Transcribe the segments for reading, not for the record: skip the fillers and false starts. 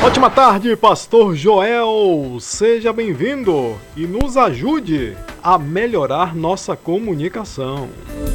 Ótima tarde, Pastor Joel. Seja bem-vindo e nos ajude a melhorar nossa comunicação.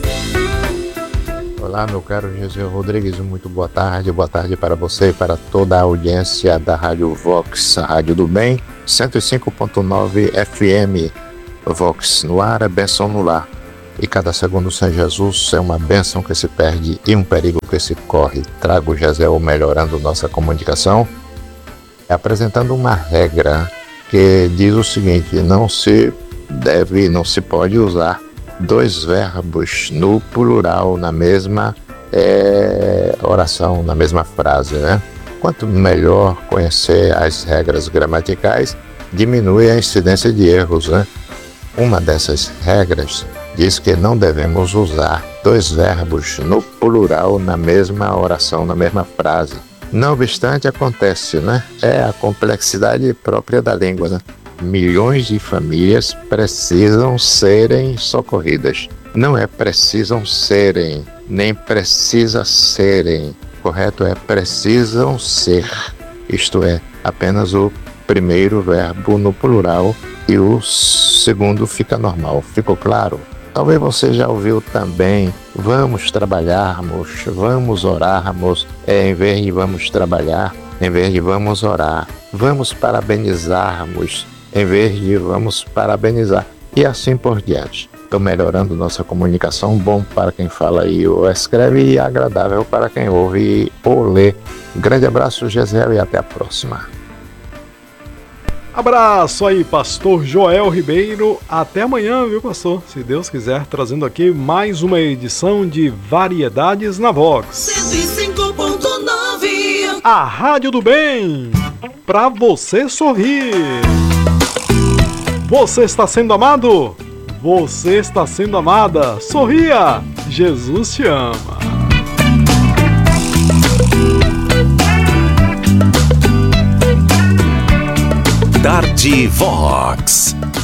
Olá, meu caro Gisele Rodrigues, muito boa tarde para você e para toda a audiência da Rádio Vox, a Rádio do Bem, 105.9 FM, Vox no ar, é bênção no lar. E cada segundo sem Jesus é uma bênção que se perde e um perigo que se corre. Trago Gisele melhorando nossa comunicação, apresentando uma regra que diz o seguinte: não se pode usar dois verbos no plural na mesma oração, na mesma frase, né? Quanto melhor conhecer as regras gramaticais, diminui a incidência de erros, né? Uma dessas regras diz que não devemos usar dois verbos no plural na mesma oração, na mesma frase. Não obstante, acontece, né? É a complexidade própria da língua, né? Milhões de famílias precisam serem socorridas. Não é precisam serem, nem precisa serem. Correto é precisam ser. Isto é, apenas o primeiro verbo no plural e o segundo fica normal. Ficou claro? Talvez você já ouviu também: vamos trabalharmos, vamos orarmos, em vez de vamos trabalhar, em vez de vamos orar, vamos parabenizarmos, em vez de vamos parabenizar, e assim por diante. Estou melhorando nossa comunicação, bom para quem fala e ou escreve e agradável para quem ouve ou lê. Grande abraço, Gisele, e até a próxima. Abraço aí, Pastor Joel Ribeiro. Até amanhã, viu, pastor? Se Deus quiser, trazendo aqui mais uma edição de Variedades na Vox. 105.9. A Rádio do Bem, pra você sorrir. Você está sendo amado? Você está sendo amada? Sorria! Jesus te ama. Tarde Vox.